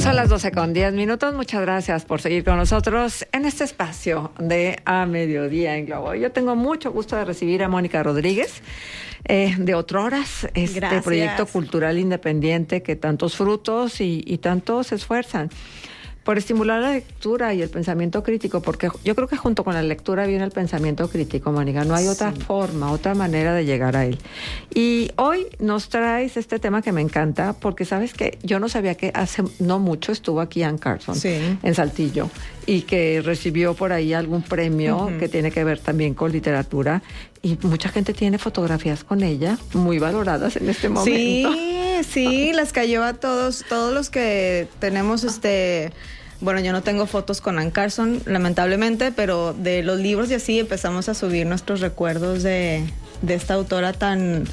Son las 12:10. Muchas gracias por seguir con nosotros en este espacio de A Mediodía en Globo. Yo tengo mucho gusto de recibir a Mónica Rodríguez, de Otroras, este proyecto cultural independiente que tantos frutos y tantos se esfuerzan por estimular la lectura y el pensamiento crítico, porque yo creo que junto con la lectura viene el pensamiento crítico, Mónica. No hay otra forma, otra manera de llegar a él. Y hoy nos traes este tema que me encanta, porque sabes que yo no sabía que hace no mucho estuvo aquí Anne Carson, en Saltillo, y que recibió por ahí algún premio que tiene que ver también con literatura, y mucha gente tiene fotografías con ella muy valoradas en este momento. Sí, las cayó a todos los que tenemos bueno, yo no tengo fotos con Anne Carson, lamentablemente, pero de los libros y así empezamos a subir nuestros recuerdos de esta autora tan...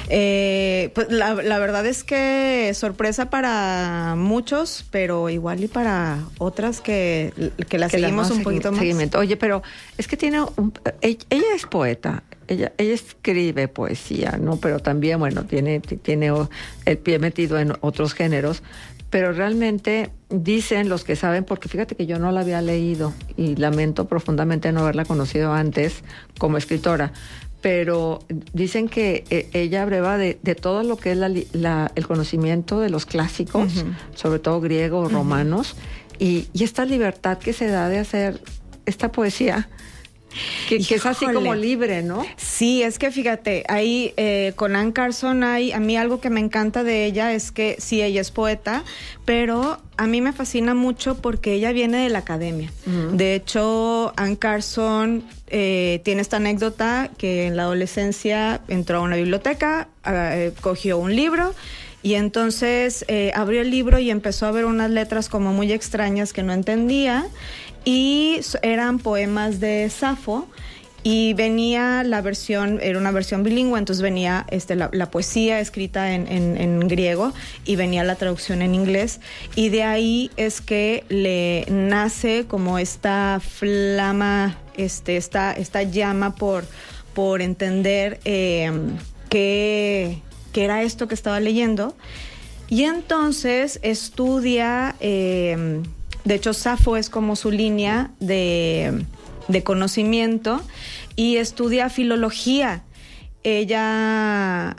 pues la verdad es que sorpresa para muchos, pero igual y para otras que la seguimos un poquito más. Seguimiento. Oye, pero es que ella es poeta. Ella escribe poesía, ¿no? Pero también, bueno, tiene el pie metido en otros géneros. Pero realmente dicen los que saben, porque fíjate que yo no la había leído y lamento profundamente no haberla conocido antes como escritora, pero dicen que ella abreva de todo lo que es el conocimiento de los clásicos, sobre todo griegos, romanos, y esta libertad que se da de hacer esta poesía, que es así como libre, ¿no? Sí, es que fíjate, ahí con Anne Carson a mí algo que me encanta de ella es que sí, ella es poeta, pero a mí me fascina mucho porque ella viene de la academia. De hecho, Anne Carson tiene esta anécdota que en la adolescencia entró a una biblioteca, cogió un libro y entonces abrió el libro y empezó a ver unas letras como muy extrañas que no entendía, y eran poemas de Safo, y venía la versión, era una versión bilingüe, entonces venía la poesía escrita en griego y venía la traducción en inglés, y de ahí es que le nace como esta flama, esta llama por entender qué era esto que estaba leyendo, y entonces estudia... de hecho, Safo es como su línea de conocimiento, y estudia filología. Ella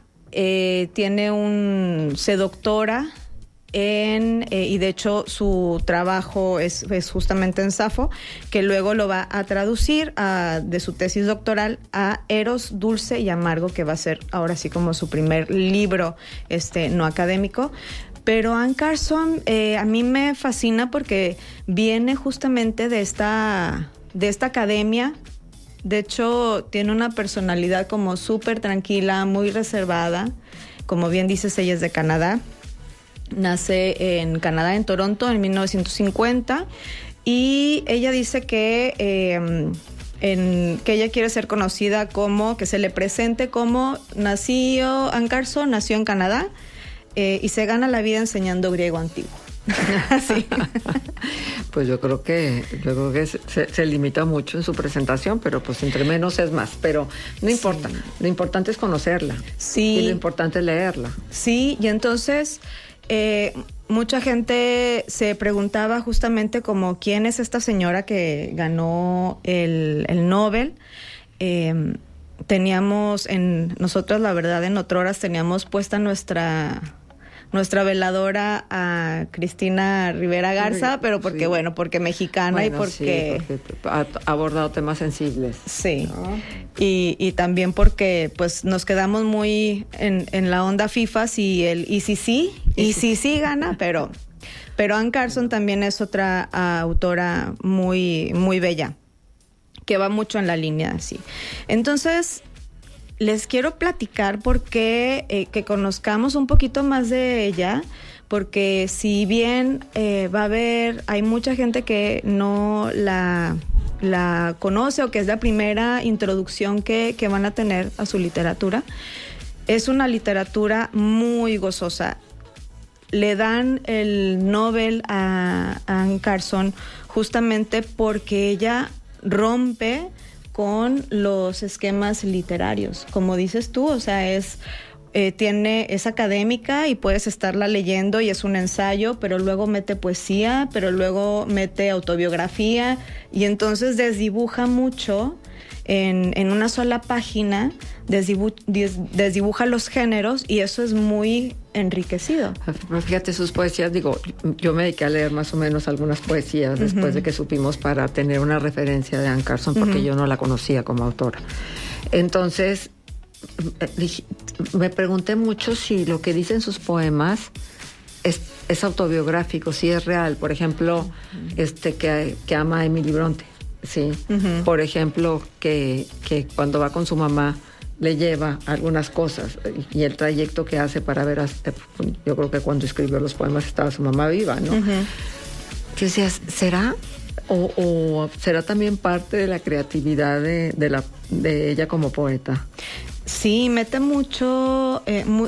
se doctora y de hecho su trabajo es justamente en Safo, que luego lo va a traducir de su tesis doctoral a Eros, Dulce y Amargo, que va a ser ahora sí como su primer libro no académico. Pero Anne Carson a mí me fascina porque viene justamente de esta academia. De hecho, tiene una personalidad como súper tranquila, muy reservada. Como bien dices, ella es de Canadá. Nace en Canadá, en Toronto, en 1950. Y ella dice que ella quiere ser conocida como, que se le presente como Anne Carson nació en Canadá. Y se gana la vida enseñando griego antiguo. Sí. Pues yo creo que se limita mucho en su presentación, pero pues entre menos es más. Pero no importa, lo importante es conocerla. Sí. Y lo importante es leerla. Sí, y entonces mucha gente se preguntaba justamente como quién es esta señora que ganó el Nobel. Teníamos nosotros, la verdad, en Otroras teníamos puesta nuestra veladora a Cristina Rivera Garza, pero porque, porque mexicana, y porque ha abordado temas sensibles. Sí, ¿no? Y también porque pues nos quedamos muy en la onda FIFA, y sí gana, pero Anne Carson también es otra autora muy, muy bella, que va mucho en la línea así. Entonces, les quiero platicar por qué, que conozcamos un poquito más de ella, porque si bien hay mucha gente que no la conoce, o que es la primera introducción que van a tener a su literatura, es una literatura muy gozosa. Le dan el Nobel a Anne Carson justamente porque ella rompe con los esquemas literarios, como dices tú, o sea, es es académica y puedes estarla leyendo y es un ensayo, pero luego mete poesía, pero luego mete autobiografía y entonces desdibuja mucho en una sola página, desdibuja los géneros y eso es muy enriquecido. Pero fíjate, sus poesías, yo me dediqué a leer más o menos algunas poesías después de que supimos para tener una referencia de Anne Carson, porque yo no la conocía como autora. Entonces, me pregunté mucho si lo que dicen sus poemas es autobiográfico, si es real. Por ejemplo, que ama a Emily Bronte, ¿sí? Por ejemplo, que cuando va con su mamá le lleva algunas cosas y el trayecto que hace para ver yo creo que cuando escribió los poemas estaba su mamá viva, ¿no? ¿Qué decías? ¿Será? ¿O será también parte de la creatividad de ella como poeta? Sí, mete mucha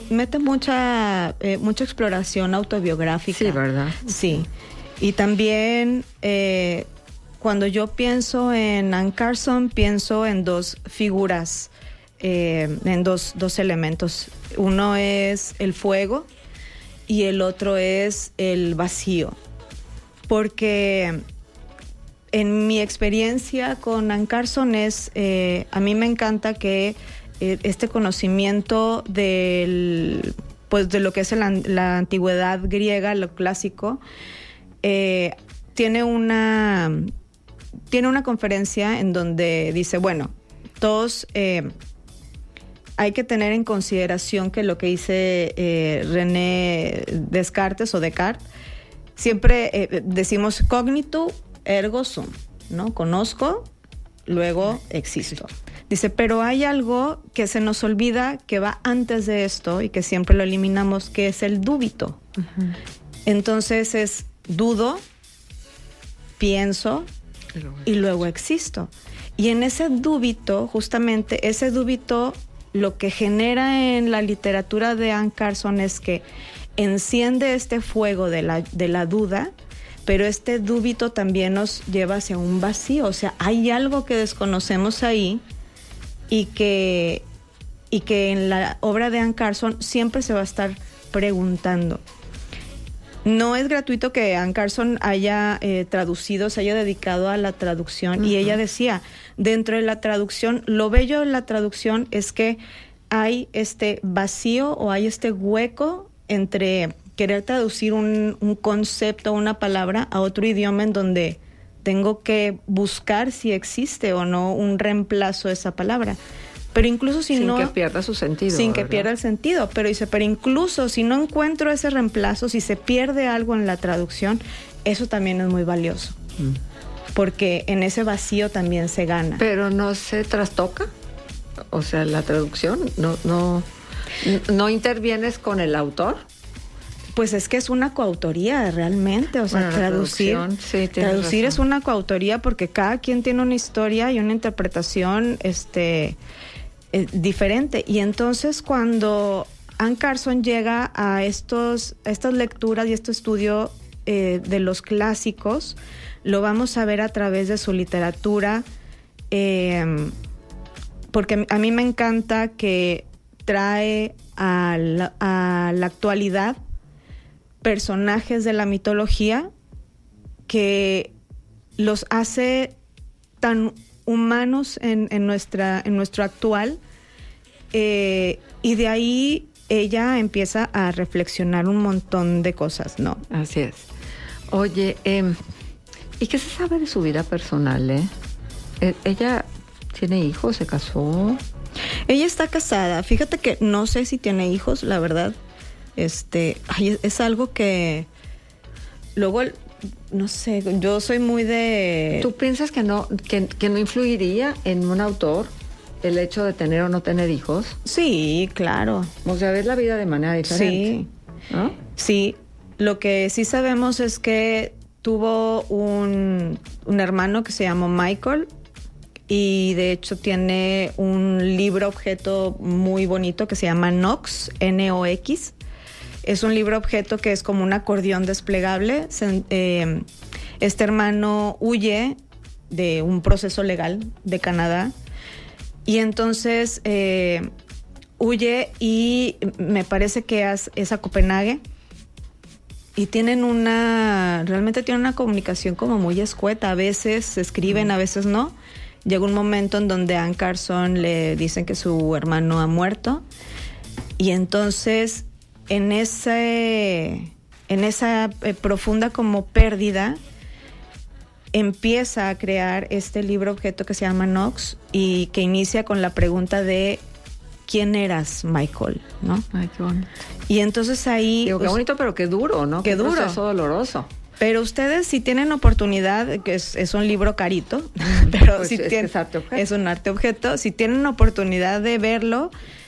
exploración autobiográfica. Sí, ¿verdad? Sí. Y también cuando yo pienso en Anne Carson, pienso en dos figuras, en dos elementos. Uno es el fuego y el otro es el vacío. Porque en mi experiencia con Anne Carson a mí me encanta que este conocimiento de lo que es la antigüedad griega, lo clásico, tiene una conferencia en donde dice, bueno, todos hay que tener en consideración que lo que dice René Descartes o Descartes, siempre decimos cognito ergo sum, ¿no? Conozco, luego existo. Dice, pero hay algo que se nos olvida que va antes de esto y que siempre lo eliminamos, que es el dúbito. Entonces es dudo, pienso y luego existo. Y en ese dúbito, justamente ese dúbito, lo que genera en la literatura de Anne Carson es que enciende este fuego de la duda, pero este dúbito también nos lleva hacia un vacío. O sea, hay algo que desconocemos ahí y que en la obra de Anne Carson siempre se va a estar preguntando. No es gratuito que Anne Carson haya traducido, se haya dedicado a la traducción, y ella decía, dentro de la traducción, lo bello de la traducción es que hay este vacío o hay este hueco entre querer traducir un concepto, una palabra a otro idioma en donde tengo que buscar si existe o no un reemplazo de esa palabra. Pero incluso sin que pierda su sentido. Sin que pierda el sentido. Pero dice, pero incluso si no encuentro ese reemplazo, si se pierde algo en la traducción, eso también es muy valioso. Porque en ese vacío también se gana. Pero no se trastoca. O sea, la traducción no intervienes con el autor. Pues es que es una coautoría realmente, o sea, traducir es una coautoría porque cada quien tiene una historia y una interpretación diferente. Y entonces cuando Anne Carson llega a estas lecturas y este estudio de los clásicos, lo vamos a ver a través de su literatura, porque a mí me encanta que trae a la actualidad personajes de la mitología que los hace tan humanos en nuestro actual, y de ahí ella empieza a reflexionar un montón de cosas, ¿no? Así es. Oye, ¿y qué se sabe de su vida personal, ella tiene hijos, se casó? Ella está casada. Fíjate que no sé si tiene hijos, la verdad. Es algo que luego, no sé, yo soy muy de... ¿Tú piensas que no influiría en un autor el hecho de tener o no tener hijos? Sí, claro. O sea, ves la vida de manera diferente. Sí, ¿no? Sí. Lo que sí sabemos es que tuvo un hermano que se llamó Michael, y de hecho tiene un libro objeto muy bonito que se llama Nox, N-O-X. Es un libro objeto que es como un acordeón desplegable. Este hermano huye de un proceso legal de Canadá y entonces huye y me parece que es a Copenhague. Y realmente tienen una comunicación como muy escueta. A veces se escriben, a veces no. Llega un momento en donde a Anne Carson le dicen que su hermano ha muerto. Y entonces, en esa profunda como pérdida, empieza a crear este libro objeto que se llama Knox y que inicia con la pregunta de ¿quién eras, Michael? ¿No? Ay, qué bonito. Y entonces ahí... Digo, qué bonito, pero qué duro, ¿no? Qué duro. Un proceso doloroso. Pero ustedes, si tienen oportunidad, que es un libro carito, pero pues si tienen... Es arte objeto. Es un arte objeto. Si tienen oportunidad de verlo,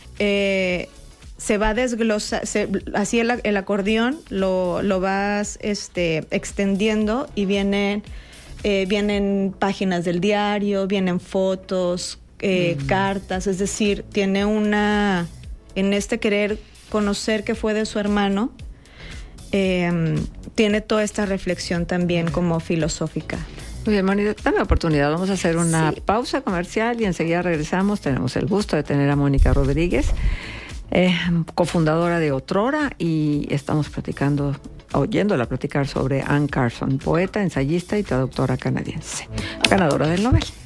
se va a desglosar, así el acordeón lo vas extendiendo y vienen páginas del diario, vienen fotos, cartas, es decir, tiene en este querer conocer qué fue de su hermano, tiene toda esta reflexión también como filosófica. Muy bien, Moni, dame oportunidad. Vamos a hacer una pausa comercial y enseguida regresamos. Tenemos el gusto de tener a Mónica Rodríguez, cofundadora de Otrora, y estamos oyéndola platicar sobre Anne Carson, poeta, ensayista y traductora canadiense, ganadora del Nobel.